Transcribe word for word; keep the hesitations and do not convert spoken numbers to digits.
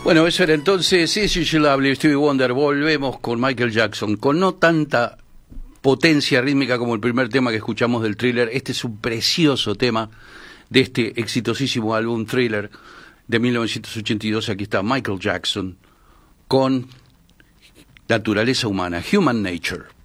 Bueno, eso era entonces Is You Lovely, Stevie Wonder. Volvemos con Michael Jackson, con no tanta potencia rítmica como el primer tema que escuchamos del Thriller. Este es un precioso tema de este exitosísimo álbum Thriller de mil novecientos ochenta y dos. Aquí está Michael Jackson con Naturaleza Humana, Human Nature.